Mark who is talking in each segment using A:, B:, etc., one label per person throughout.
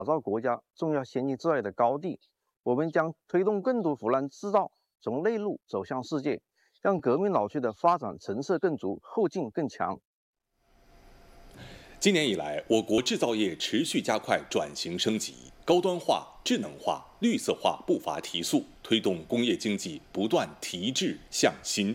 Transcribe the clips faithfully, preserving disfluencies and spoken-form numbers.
A: 打造国家重要先进制造业的高地。我们将推动更多湖南制造从内陆走向世界，让革命老区的发展成色更足，后劲更强。
B: 今年以来，我国制造业持续加快转型升级，高端化、智能化、绿色化步伐提速，推动工业经济不断提质向新。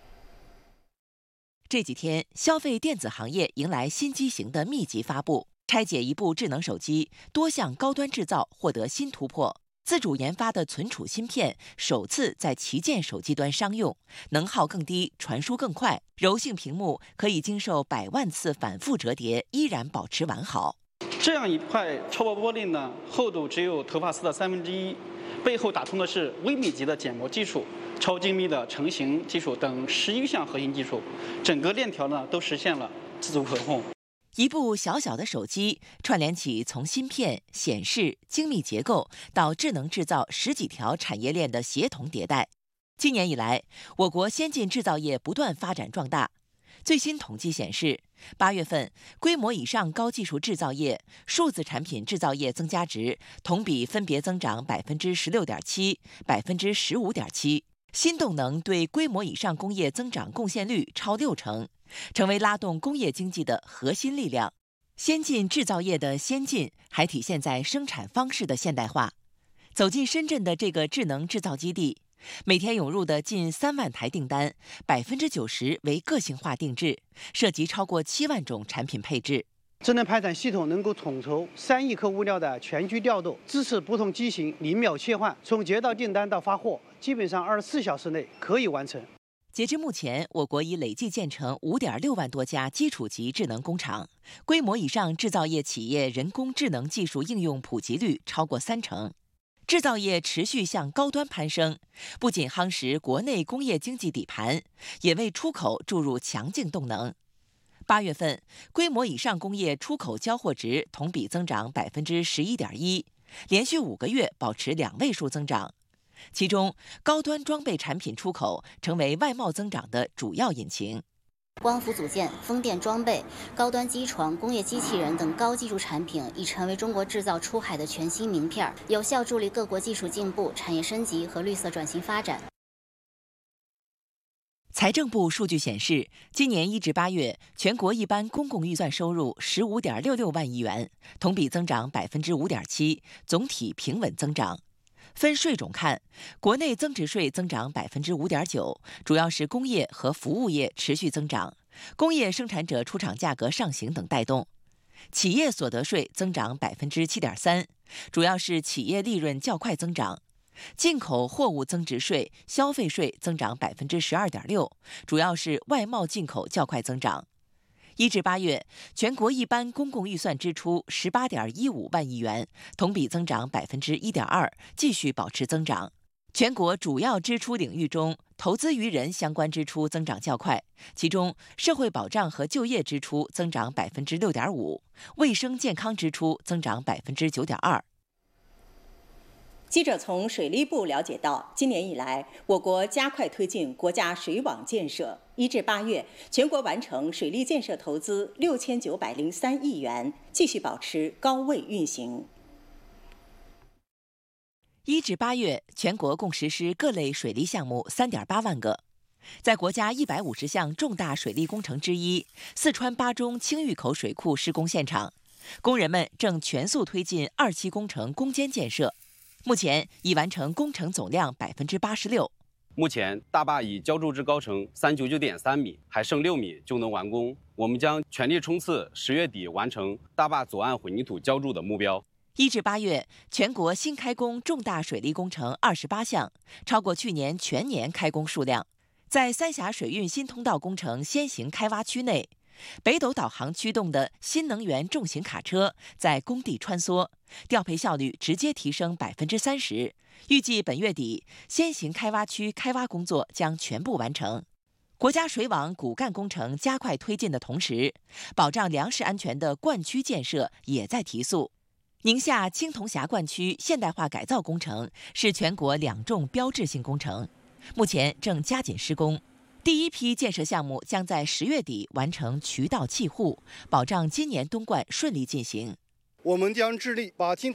C: 这几天，消费电子行业迎来新机型的密集发布，拆解一部智能手机，多项高端制造获得新突破。自主研发的存储芯片首次在旗舰手机端商用，能耗更低，传输更快，柔性屏幕可以经受百万次反复折叠，依然保持完好。
D: 这样一块超薄玻璃呢，厚度只有头发丝的三分之一，背后打通的是微米级的建模技术、超精密的成型技术等十一项核心技术，整个链条呢都实现了自主可控。
C: 一部小小的手机串联起从芯片、显示、精密结构到智能制造十几条产业链的协同迭代。今年以来，我国先进制造业不断发展壮大。最新统计显示，八月份规模以上高技术制造业、数字产品制造业增加值同比分别增长百分之十六点七、百分之十五点七。新动能对规模以上工业增长贡献率超六成，成为拉动工业经济的核心力量。先进制造业的先进，还体现在生产方式的现代化。走进深圳的这个智能制造基地，每天涌入的近三万台订单，百分之九十为个性化定制，涉及超过七万种产品配置。
E: 智能排产系统能够统筹三亿克物料的全局调度，支持不同机型零秒切换，从接到订单到发货，基本上二十四小时内可以完成。
C: 截至目前，我国已累计建成五点六万多家基础级智能工厂，规模以上制造业企业人工智能技术应用普及率超过三成。制造业持续向高端攀升，不仅夯实国内工业经济底盘，也为出口注入强劲动能。八月份，规模以上工业出口交货值同比增长百分之十一点一，连续五个月保持两位数增长。其中，高端装备产品出口成为外贸增长的主要引擎。
F: 光伏组件、风电装备、高端机床、工业机器人等高技术产品已成为中国制造出海的全新名片，有效助力各国技术进步、产业升级和绿色转型发展。
C: 财政部数据显示，今年一至八月，全国一般公共预算收入十五点六六万亿元，同比增长百分之五点七，总体平稳增长。分税种看，国内增值税增长百分之五点九，主要是工业和服务业持续增长，工业生产者出厂价格上行等带动。企业所得税增长百分之七点三，主要是企业利润较快增长。进口货物增值税、消费税增长百分之十二点六，主要是外贸进口较快增长。一至八月，全国一般公共预算支出十八点一五万亿元，同比增长百分之一点二，继续保持增长。全国主要支出领域中，投资于人相关支出增长较快，其中社会保障和就业支出增长百分之六点五，卫生健康支出增长百分之九点二。
G: 记者从水利部了解到，今年以来，我国加快推进国家水网建设。一至八月，全国完成水利建设投资六千九百零三亿元，继续保持高位运行。
C: 一至八月，全国共实施各类水利项目三点八万个。在国家一百五十项重大水利工程之一，四川巴中青峪口水库施工现场，工人们正全速推进二期工程攻坚建设。目前已完成工程总量百分之八十六。
H: 目前大坝已浇筑至高程三九九点三米，还剩六米就能完工。我们将全力冲刺十月底完成大坝左岸混凝土浇筑的目标。
C: 一至八月，全国新开工重大水利工程二十八项，超过去年全年开工数量。在三峡水运新通道工程先行开挖区内，北斗导航驱动的新能源重型卡车在工地穿梭，调配效率直接提升百分之三十。预计本月底，先行开挖区开挖工作将全部完成。国家水网骨干工程加快推进的同时，保障粮食安全的灌区建设也在提速。宁夏青铜峡灌区现代化改造工程是全国两重标志性工程，目前正加紧施工。第一批建设项目将在十月底完成渠道砌护，保障今年冬灌顺利进行。
I: 我们将致力把青铜